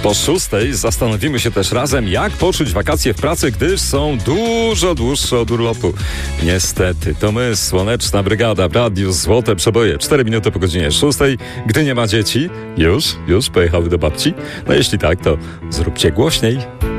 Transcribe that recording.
Po 6:00 zastanowimy się też razem, jak poczuć wakacje w pracy, gdyż są dużo dłuższe od urlopu. Niestety, to my, Słoneczna Brygada w Radiu Złote Przeboje. 4 minuty po godzinie 6:00. Gdy nie ma dzieci, już pojechały do babci. No jeśli tak, to zróbcie głośniej.